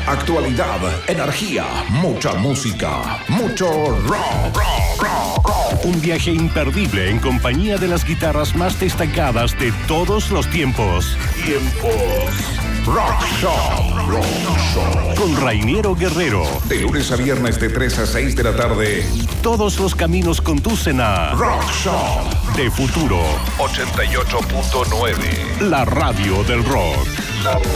Actualidad, energía, mucha música, mucho rock. Un viaje imperdible en compañía de las guitarras más destacadas de todos los tiempos. Rock Show. Con Rainiero Guerrero. De lunes a viernes de 3 a 6 de la tarde. Todos los caminos conducen a Rock Show. De Futuro 88.9. La radio del rock.